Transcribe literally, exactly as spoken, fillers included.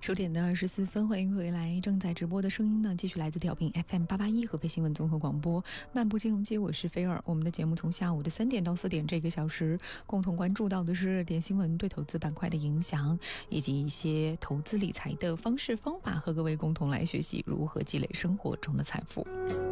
十点的二十四分，欢迎回来。正在直播的声音呢，继续来自调频 F M 八八一合肥新闻综合广播漫步金融街，我是菲儿。我们的节目从下午的三点到四点这个小时，共同关注到的是热点新闻对投资板块的影响，以及一些投资理财的方式方法，和各位共同来学习如何积累生活中的财富。